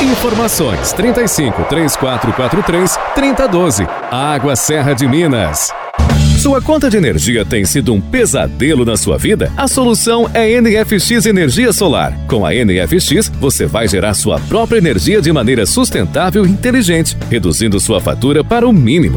Informações 35 3443 3012. Água Serra de Minas. Sua conta de energia tem sido um pesadelo na sua vida? A solução é NFX Energia Solar. Com a NFX, você vai gerar sua própria energia de maneira sustentável e inteligente, reduzindo sua fatura para o mínimo.